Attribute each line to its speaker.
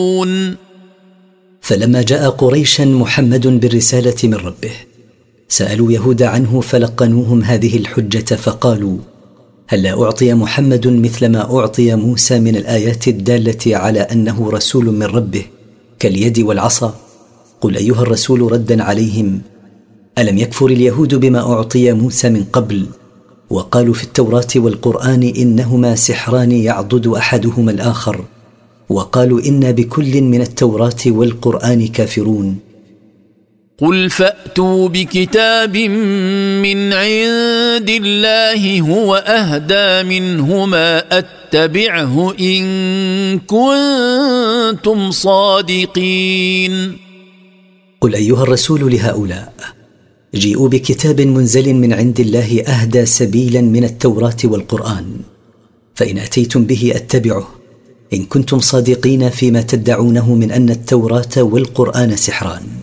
Speaker 1: فلما جاء قريشا محمد بالرسالة من ربه سألوا يهود عنه فلقنوهم هذه الحجة فقالوا: هل أعطي محمد مثل ما أعطي موسى من الآيات الدالة على أنه رسول من ربه كاليد والعصا؟ قل أيها الرسول ردا عليهم: ألم يكفر اليهود بما أعطي موسى من قبل وقالوا في التوراة والقرآن إنهما سحران يعضد أحدهما الآخر، وقالوا إنا بكل من التوراة والقرآن كافرون؟
Speaker 2: قل فأتوا بكتاب من عند الله هو أهدى منهما أتبعه إن كنتم صادقين.
Speaker 1: قل أيها الرسول لهؤلاء: جيئوا بكتاب منزل من عند الله أهدى سبيلا من التوراة والقرآن، فإن أتيتم به أتبعه إن كنتم صادقين فيما تدعونه من أن التوراة والقرآن سحران.